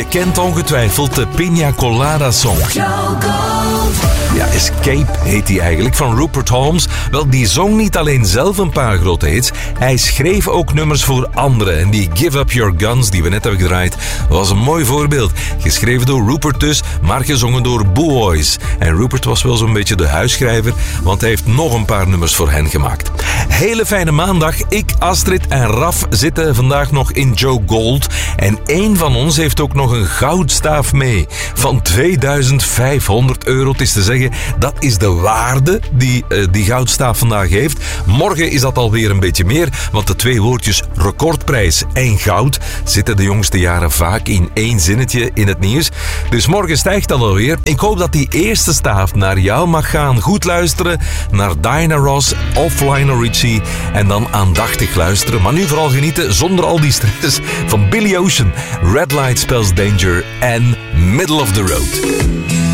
Je kent ongetwijfeld de Pina Colada Song. Ja, Escape heet die eigenlijk, van Rupert Holmes. Wel, die zong niet alleen zelf een paar grote hits, hij schreef ook nummers voor anderen. En die Give Up Your Guns, die we net hebben gedraaid, was een mooi voorbeeld. Geschreven door Rupert dus, maar gezongen door Boys. En Rupert was wel zo'n beetje de huisschrijver, want hij heeft nog een paar nummers voor hen gemaakt. Hele fijne maandag. Ik, Astrid en Raf zitten vandaag nog in Joe Gold. En één van ons heeft ook nog een goudstaaf mee van €2500. Het is te zeggen, dat is de waarde die die goudstaaf vandaag heeft. Morgen is dat alweer een beetje meer, want de twee woordjes recordprijs en goud zitten de jongste jaren vaak in één zinnetje in het nieuws. Dus morgen stijgt dat alweer. Ik hoop dat die eerste staaf naar jou mag gaan. Goed luisteren naar Diana Ross of Lionel Richie en dan aandachtig luisteren. Maar nu vooral genieten zonder al die stress van Billy Ocean, Red Light Spells Danger en Middle of the Road.